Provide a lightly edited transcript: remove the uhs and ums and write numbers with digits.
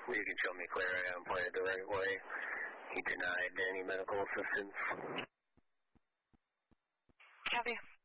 You can show me clear. I haven't played it the right way. He denied any medical assistance. Copy.